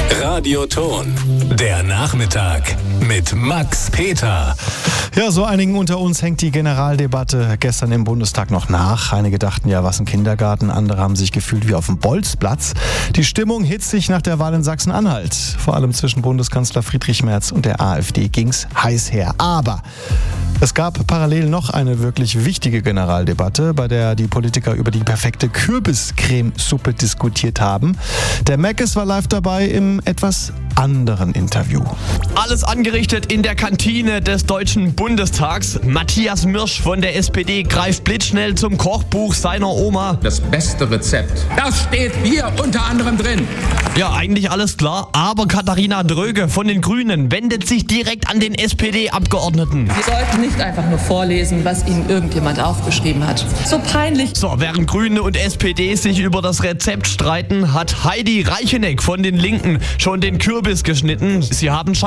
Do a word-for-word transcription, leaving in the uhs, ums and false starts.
Radioton. Der Nachmittag mit Max Peter. Ja, so einigen unter uns hängt die Generaldebatte gestern im Bundestag noch nach. Einige dachten ja, was ein Kindergarten, andere haben sich gefühlt wie auf dem Bolzplatz. Die Stimmung hitzig nach der Wahl in Sachsen-Anhalt. Vor allem zwischen Bundeskanzler Friedrich Merz und der AfD ging's heiß her. Aber es gab parallel noch eine wirklich wichtige Generaldebatte, bei der die Politiker über die perfekte Kürbiscremesuppe diskutiert haben. Der Meckes war live dabei im etwas anderen Interview. Alles angerichtet in der Kantine des Deutschen Bundestags. Matthias Mirsch von der S P D greift blitzschnell zum Kochbuch seiner Oma. Das beste Rezept, das steht hier unter anderem drin. Ja, eigentlich alles klar, aber Katharina Dröge von den Grünen wendet sich direkt an den S P D-Abgeordneten. Sie sollten nicht einfach nur vorlesen, was Ihnen irgendjemand aufgeschrieben hat. So peinlich. So, während Grüne und S P D sich über das Rezept streiten, hat Heidi Reicheneck von den Linken schon den Kürbis geschnitten. Sie haben